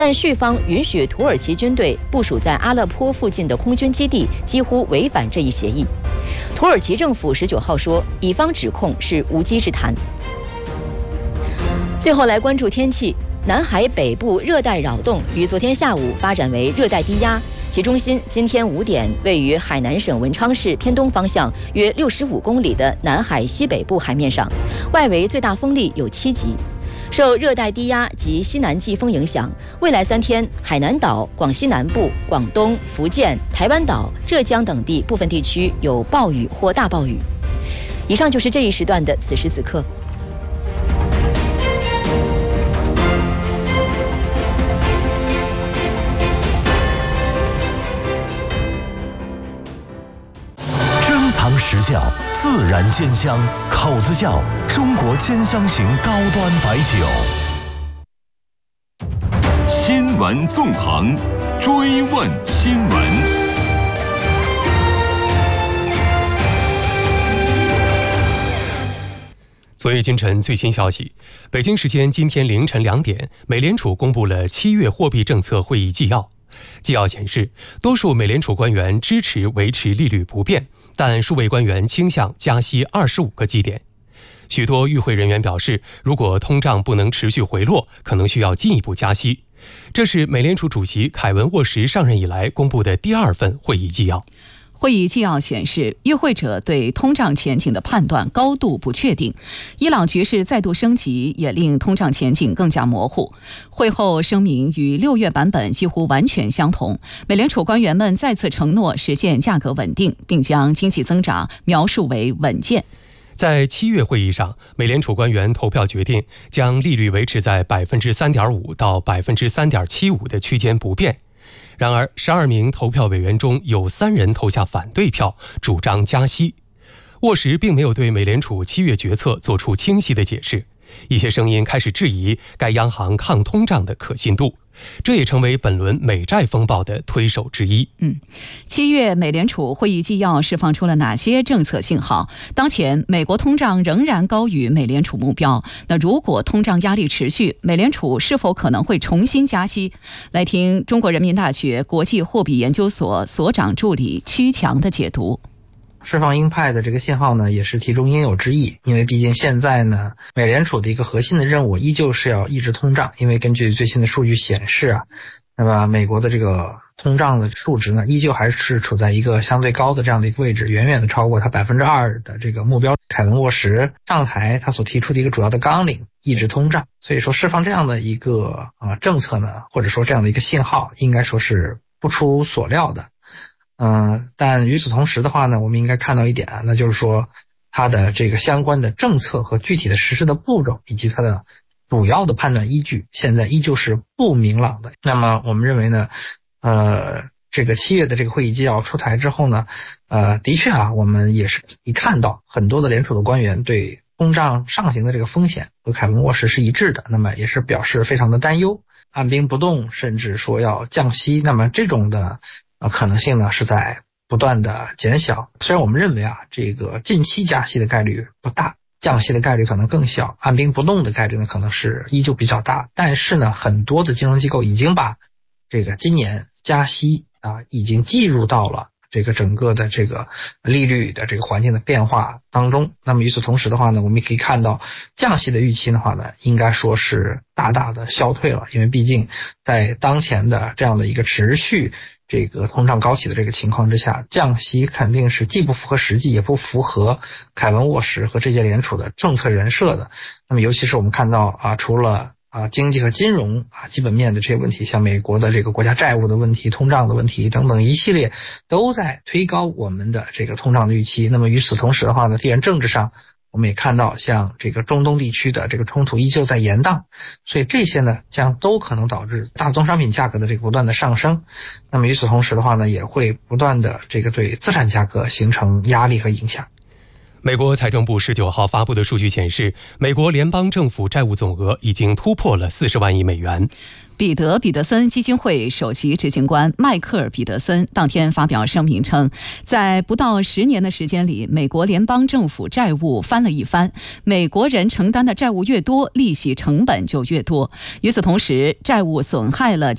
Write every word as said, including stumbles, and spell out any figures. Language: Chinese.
但叙方允许土耳其军队部署在阿勒颇附近的空军基地，几乎违反这一协议。土耳其政府十九号说，以方指控是无稽之谈。最后来关注天气，南海北部热带扰动于昨天下午发展为热带低压。其中心今天五点位于海南省文昌市偏东方向约六十五公里的南海西北部海面上，外围最大风力有七级。受热带低压及西南季风影响，未来三天，海南岛、广西南部、广东、福建、台湾岛、浙江等地部分地区有暴雨或大暴雨。以上就是这一时段的此时此刻。 藏实窖，自然鲜香，口子窖，中国鲜香型高端白酒。 新闻纵横，追问新闻。 昨夜今晨最新消息，北京时间今天凌晨两点，美联储公布了七月货币政策会议纪要。纪要显示，多数美联储官员支持维持利率不变，但数位官员倾向加息二十五个基点。许多与会人员表示，如果通胀不能持续回落，可能需要进一步加息。这是美联储主席凯文沃什上任以来公布的第二份会议纪要。 会议纪要显示，与会者对通胀前景的判断高度不确定，伊朗局势再度升级也令通胀前景更加模糊。会后声明与六月版本几乎完全相同，美联储官员们再次承诺实现价格稳定，并将经济增长描述为稳健。 在七月会议上，美联储官员投票决定将利率维持在百分之三点五到百分之三点七五的区间不变。然而，十二名投票委员中有三人投下反对票，主张加息。沃什并没有对美联储七月决策做出清晰的解释，一些声音开始质疑该央行抗通胀的可信度，这也成为本轮美债风暴的推手之一。 嗯，七月美联储会议纪要释放出了哪些政策信号？当前美国通胀仍然高于美联储目标，那如果通胀压力持续，美联储是否可能会重新加息？来听中国人民大学国际货币研究所所长助理曲强的解读。 释放鹰派的这个信号呢，也是其中应有之义，因为毕竟现在呢，美联储的一个核心的任务依旧是要抑制通胀，因为根据最新的数据显示啊，那么美国的这个通胀的数值呢，依旧还是处在一个相对高的这样的一个位置，远远的超过它百分之二的这个目标。凯文沃什上台，他所提出的一个主要的纲领，抑制通胀，所以说释放这样的一个啊、呃、政策呢，或者说这样的一个信号，应该说是不出所料的。嗯、呃，但与此同时的话呢，我们应该看到一点，那就是说它的这个相关的政策和具体的实施的步骤，以及它的主要的判断依据，现在依旧是不明朗的。那么我们认为呢，呃，这个七月的这个会议纪要出台之后呢，呃，的确啊，我们也是可以看到很多的联储的官员对通胀上行的这个风险和凯文沃什是一致的，那么也是表示非常的担忧，按兵不动，甚至说要降息。那么这种的呃，可能性呢是在不断的减小。虽然我们认为啊，这个近期加息的概率不大，降息的概率可能更小，按兵不动的概率呢可能是依旧比较大。但是呢，很多的金融机构已经把这个今年加息啊，已经计入到了这个整个的这个利率的这个环境的变化当中。那么与此同时的话呢，我们也可以看到降息的预期的话呢，应该说是大大的消退了，因为毕竟在当前的这样的一个持续这个通胀高企的这个情况之下，降息肯定是既不符合实际，也不符合凯文沃什和这届联储的政策人设的。那么尤其是我们看到啊，除了啊经济和金融啊基本面的这些问题，像美国的这个国家债务的问题、通胀的问题等等一系列，都在推高我们的这个通胀的预期。那么与此同时的话呢，地缘政治上我们也看到像这个中东地区的这个冲突依旧在延宕，所以这些呢将都可能导致大宗商品价格的这个不断的上升。那么与此同时的话呢，也会不断的这个对资产价格形成压力和影响。 美国财政部十九号发布的数据显示，美国联邦政府债务总额已经突破了四十万亿美元。 彼得·彼得森基金会首席执行官迈克尔·彼得森当天发表声明称，在不到十年的时间里，美国联邦政府债务翻了一番，美国人承担的债务越多，利息成本就越多。与此同时，债务损害了